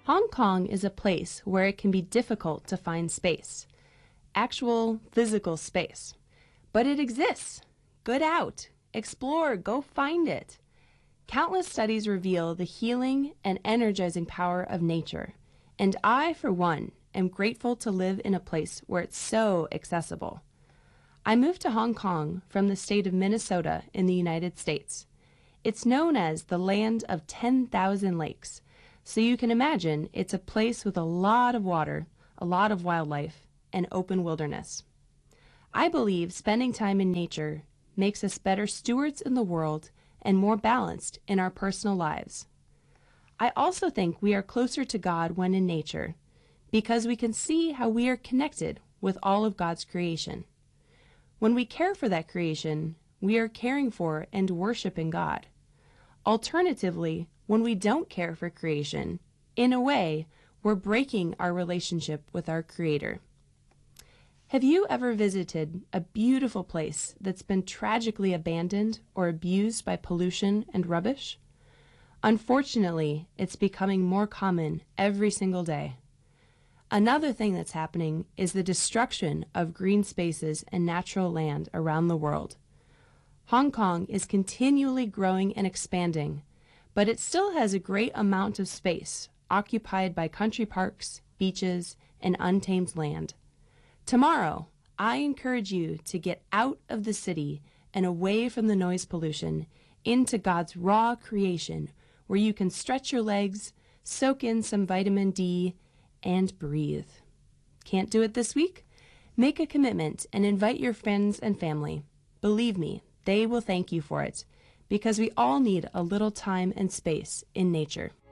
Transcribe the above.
Hong Kong is a place where it can be difficult to find space, actual physical space. But it exists. Get out, explore, go find it. Countless studies reveal the healing and energizing power of nature, and I, for one, am grateful to live in a place where it's so accessible. I moved to Hong Kong from the state of Minnesota in the United States. It's known as the land of 10,000 lakes, so you can imagine it's a place with a lot of water, a lot of wildlife, and open wilderness. I believe spending time in nature makes us better stewards in the world and more balanced in our personal lives. I also think we are closer to God when in nature because we can see how we are connected with all of God's creation. When we care for that creation, we are caring for and worshiping God. Alternatively, when we don't care for creation, in a way, we're breaking our relationship with our Creator. Have you ever visited a beautiful place that's been tragically abandoned or abused by pollution and rubbish? Unfortunately, it's becoming more common every single day. Another thing that's happening is the destruction of green spaces and natural land around the world. Hong Kong is continually growing and expanding, but it still has a great amount of space occupied by country parks, beaches, and untamed land. Tomorrow, I encourage you to get out of the city and away from the noise pollution into God's raw creation where you can stretch your legs, soak in some vitamin D, and breathe. Can't do it this week? Make a commitment and invite your friends and family. Believe me, they will thank you for it, because we all need a little time and space in nature.